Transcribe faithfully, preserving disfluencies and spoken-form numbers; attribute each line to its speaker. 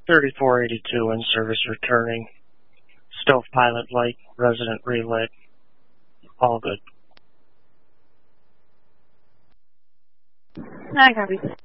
Speaker 1: thirty-four eighty-two in service returning. Stove pilot light, resident relay. All good.
Speaker 2: I copy.